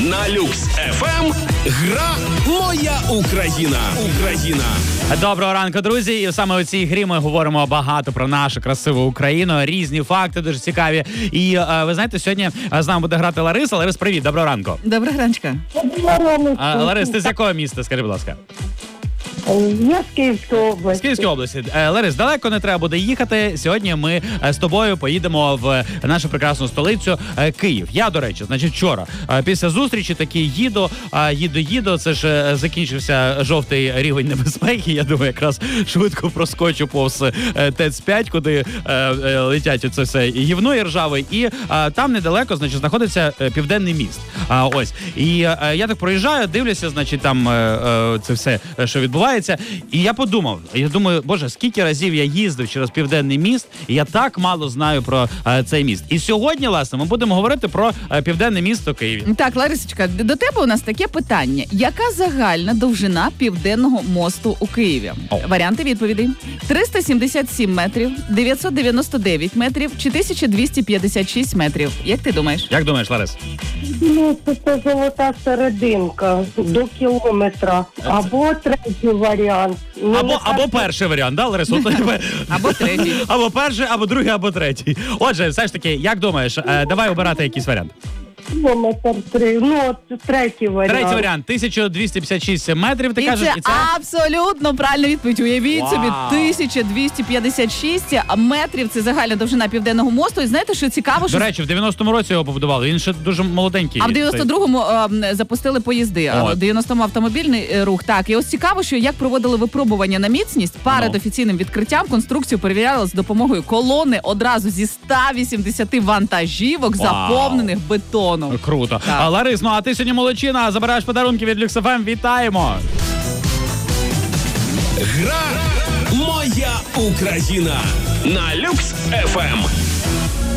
На Люкс ФМ гра «Моя Україна». Доброго ранку, друзі. І саме у цій грі ми говоримо багато про нашу красиву Україну. Різні факти дуже цікаві. І ви знаєте, сьогодні з нами буде грати Лариса. Ларис, привіт, доброго ранку. Доброго раночка. Ларис, ти з якого міста? Скажи, будь ласка. Я з Київської області. З Київської області. Ларис, далеко не треба буде їхати. Сьогодні ми з тобою поїдемо в нашу прекрасну столицю Київ. Я, до речі, значить, вчора після зустрічі таки їду. Це ж закінчився жовтий рівень небезпеки. Я думаю, якраз швидко проскочу повз ТЕЦ-5, куди летять оце все гівно і ржаве. І там недалеко, значить, знаходиться Південний міст. Ось. І я так проїжджаю, дивлюся, значить, там це все, що відбувається. І я подумав, боже, скільки разів я їздив через Південний міст, і я так мало знаю про цей міст. І сьогодні, власне, ми будемо говорити про Південне місто Києві. Так, Ларисочка, до тебе у нас таке питання. Яка загальна довжина Південного мосту у Києві? Варіанти відповідей. 377 метрів, 999 метрів чи 1256 метрів. Як ти думаєш? Як думаєш, Ларис? Ну, це золота серединка до кілометра. Або третій варіант. Або перший варіант, да, Ларис? Або третій. Або перший, або другий, або третій. Отже, все ж таки, як думаєш, давай обирати якийсь варіант. Кілометр 3. Ну, от третій варіант. Третій варіант. 1256 метрів, ти І кажеш, це абсолютно правильна відповідь. Уявіть собі, 1256 метрів – це загальна довжина Південного мосту. І знаєте, що цікаво? До речі, в 90-му році його побудували. Він ще дуже молоденький. А в 92-му запустили поїзди. В 90-му автомобільний рух. Так, і ось цікаво, що як проводили випробування на міцність, перед офіційним відкриттям конструкцію перевіряли з допомогою колони одразу зі 180 вантажівок, заповнених бетоном. Круто. Ларис, ну а ти сьогодні молодчина, забираєш подарунки від Люкс ФМ. Вітаємо! Гра «Моя Україна» на Люкс ФМ.